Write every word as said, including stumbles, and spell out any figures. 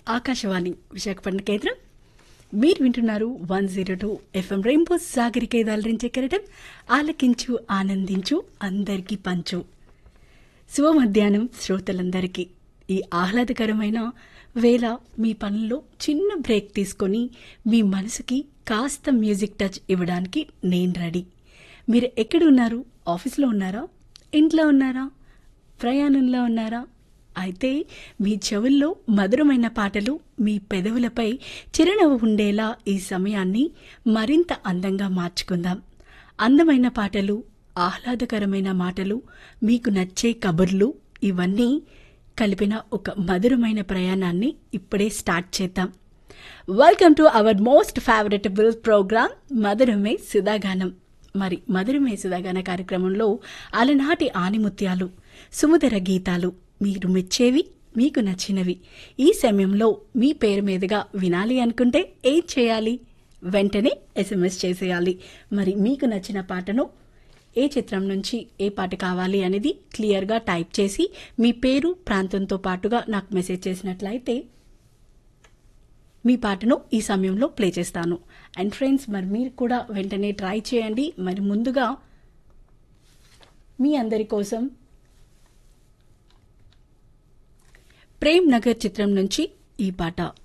ఆకాశవాణి విశాఖపట్నం కేంద్రం. మీరు వింటున్నారు one zero two FM rainbow Sagarika దాలరించే కెరటం. ఆలకించు ఆనందించు అందరికీ పంచు. శుభ మధ్యాహ్నం శ్రోతలందరికీ. ఈ ఆహ్లాదకరమైన వేళ మీ పనుల్లో చిన్న బ్రేక్ తీసుకొని మీ మనసుకి కాస్త మ్యూజిక్ టచ్ ఇవ్వడానికి నేను రెడీ. మీరు ఎక్కడ ఉన్నారు? ఆఫీస్లో ఉన్నారా? ఇంట్లో ఉన్నారా? ప్రయాణంలో ఉన్నారా? అయితే మీ చెవుల్లో మధురమైన పాటలు, మీ పెదవులపై చిరునవ్వు ఉండేలా ఈ సమయాన్ని మరింత అందంగా మార్చుకుందాం. అందమైన పాటలు, ఆహ్లాదకరమైన మాటలు, మీకు నచ్చే కబుర్లు ఇవన్నీ కలిపిన ఒక మధురమైన ప్రయాణాన్ని ఇప్పుడే స్టార్ట్ చేద్దాం. Welcome to our most ఫేవరెటబుల్ programme మధురమే సుధాగానం. మరి మధురమే సుధాగాన కార్యక్రమంలో అలనాటి ఆనిముత్యాలు, సుమధుర గీతాలు, మీరు మెచ్చేవి, మీకు నచ్చినవి ఈ సమయంలో మీ పేరు మీదుగా వినాలి అనుకుంటే ఏం చేయాలి? వెంటనే ఎస్ఎంఎస్ చేసేయాలి. మరి మీకు నచ్చిన పాటను, ఏ చిత్రం నుంచి ఏ పాట కావాలి అనేది క్లియర్గా టైప్ చేసి మీ పేరు, ప్రాంతంతో పాటుగా నాకు మెసేజ్ చేసినట్లయితే మీ పాటను ఈ సమయంలో ప్లే చేస్తాను. అండ్ ఫ్రెండ్స్, మరి మీరు కూడా వెంటనే ట్రై చేయండి. మరి ముందుగా మీ అందరి కోసం ప్రేమ్ నగర్ చిత్రం నుంచి ఈ పాట